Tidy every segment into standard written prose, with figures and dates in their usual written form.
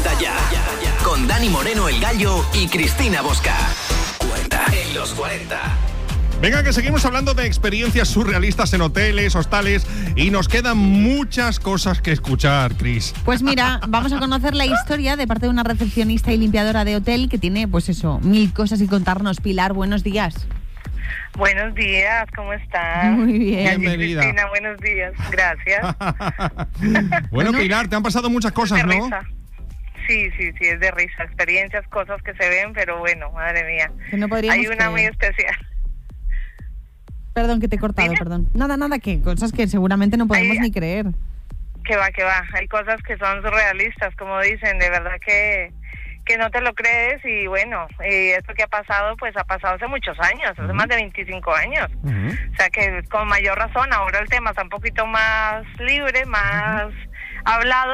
Cuenta ya. Con Dani Moreno, el Gallo, y Cristina Bosca. Cuenta en los 40. Venga, que seguimos hablando de experiencias surrealistas en hoteles, hostales, y nos quedan muchas cosas que escuchar, Cris. Pues mira, vamos a conocer la historia de parte de una recepcionista y limpiadora de hotel que tiene, pues eso, 1000 cosas que contarnos. Pilar, buenos días. Buenos días, ¿cómo estás? Muy bien. Bienvenida. Cristina, buenos días, gracias. Bueno, Pilar, te han pasado muchas cosas, de ¿no? risa. Sí, es de risa, experiencias, cosas que se ven, pero bueno, madre mía. Que no podríamos Hay una creer. muy especial. Perdón, que te he cortado, ¿Dime? perdón. Nada, que cosas que seguramente no podemos ni creer. Que va. Hay cosas que son surrealistas, como dicen, de verdad que no te lo crees. Y bueno, esto que ha pasado, pues ha pasado hace muchos años, hace más de 25 años. O sea que con mayor razón, ahora el tema está un poquito más libre, más hablado.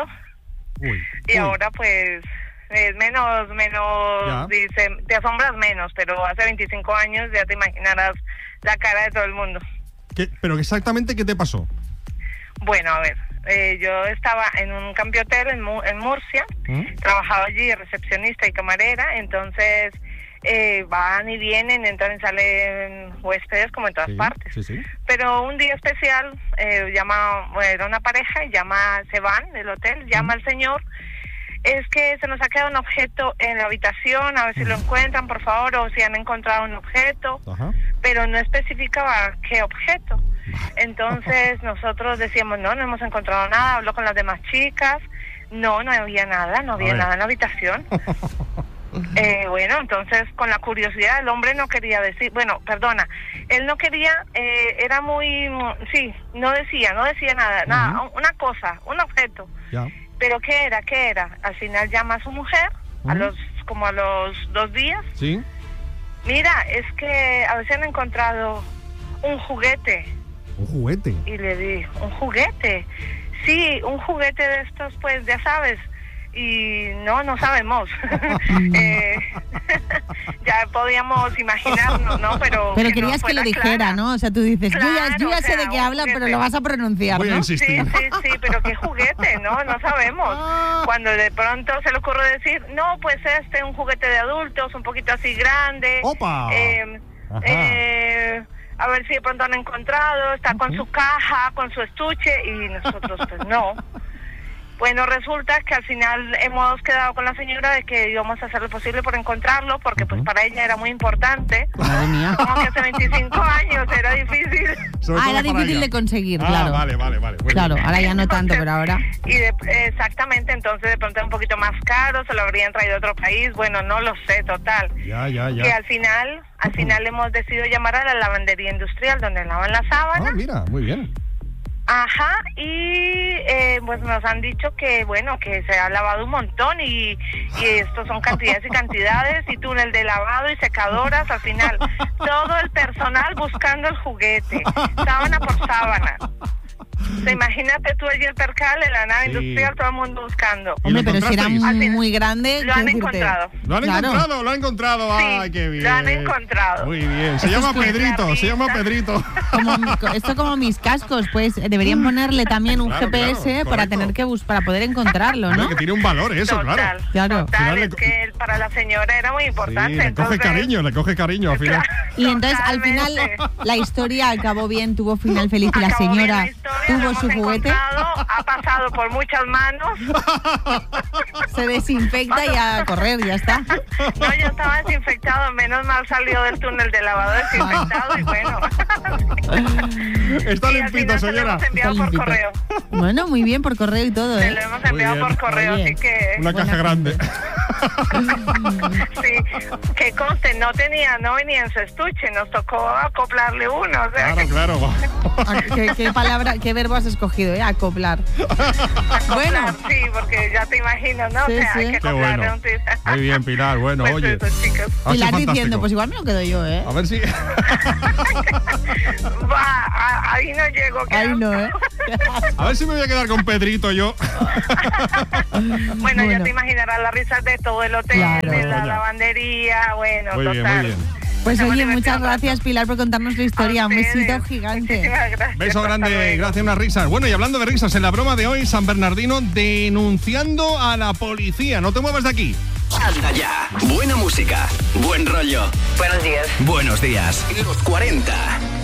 Y ahora pues es menos, dice, te asombras menos, pero hace 25 años ya te imaginarás la cara de todo el mundo. ¿Pero exactamente qué te pasó? Bueno, a ver, yo estaba en un Campi Hotel en Murcia, trabajaba allí de recepcionista y camarera, entonces van y vienen, entran y salen huéspedes como en todas partes. Sí. Pero un día especial, era una pareja, se van del hotel, llama al señor. Es que se nos ha quedado un objeto en la habitación, a ver si lo encuentran, por favor, o si han encontrado un objeto, pero no especificaba qué objeto. Entonces nosotros decíamos, no hemos encontrado nada, habló con las demás chicas, no había nada en la habitación. Bueno, entonces con la curiosidad el hombre no quería decir, él no quería, era muy, no decía nada, una cosa, un objeto. Ya. ¿Pero qué era? Al final llama a su mujer, a los 2 días. Sí. Mira, es que a veces han encontrado un juguete. ¿Un juguete? Y le dije, ¿un juguete? Sí, un juguete de estos, pues ya sabes. Y no sabemos. Ya podíamos imaginarnos, ¿no? Pero querías que lo dijera, clara, ¿no? O sea, tú dices, claro, yo ya sé de qué habla, pero lo vas a pronunciar, Voy a ¿no? insistir. Sí, pero qué juguete, no sabemos. Cuando de pronto se le ocurre decir, no, pues un juguete de adultos, un poquito así grande. ¡Opa! A ver si de pronto han encontrado, está con su caja, con su estuche, y nosotros pues no. Bueno, resulta que al final hemos quedado con la señora de que íbamos a hacer lo posible por encontrarlo, porque pues para ella era muy importante. Madre mía. Como que hace 25 años era difícil. Era difícil de conseguir, claro. Vale. Claro, ahora ya no tanto, pero ahora... Exactamente, entonces de pronto era un poquito más caro, se lo habrían traído a otro país, bueno, no lo sé, total. Ya. Que al final hemos decidido llamar a la lavandería industrial donde lavan las sábanas. Mira, muy bien. Ajá, y pues nos han dicho que que se ha lavado un montón y estos son cantidades y cantidades, y túnel de lavado y secadoras, al final todo el personal buscando el juguete, sábana por sábana. Imagínate tú allí el percal en la nave industrial, todo el mundo buscando. Hombre, pero si era muy grande... Lo han encontrado. ¿Lo han encontrado? Sí, ¡ay, qué bien! lo han encontrado. Muy bien. Se llama Pedrito. Esto como mis cascos, pues deberían ponerle también un GPS para tener que para poder encontrarlo, ¿no? Que tiene un valor eso, Total, claro. Total, es que para la señora era muy importante. Sí, le coge cariño al final. Y entonces al final la historia acabó bien, tuvo final feliz y la señora tuvo su juguete. Ha pasado por muchas manos. Se desinfecta y a correr, ya está. No, ya estaba desinfectado, menos mal salió del túnel de lavado desinfectado y bueno. Está limpito, señora. Se lo hemos enviado por correo. Bueno, muy bien, por correo y todo, Se lo hemos enviado por correo, así que... Una caja grande. Sí, que conste, no venía en su estuche, nos tocó acoplarle uno. O sea, Claro. ¿Qué palabra, qué verbo has escogido, acoplar? Bueno. Sí, porque ya te imaginas, ¿no? Sí, o sea, hay que acoplarle un Muy bien, Pilar, bueno, pues oye. eso, chicos. Pilar diciendo, pues igual me lo quedo yo, A ver si... Ahí no llego. Ahí no, A ver si me voy a quedar con Pedrito yo. Bueno, ya te imaginarás las risas de todo el hotel, claro, de la lavandería, bueno, muy total. bien. Pues Hemos oye, divertido muchas un rato. gracias, Pilar, por contarnos la historia. A Un besito ustedes. gigante. Muchísimas gracias. Beso Hasta grande, luego. gracias, unas risas. Bueno, y hablando de risas, en la broma de hoy, San Bernardino denunciando a la policía. No te muevas de aquí. Anda ya. Buena música, buen rollo. Buenos días. Buenos días. Los 40.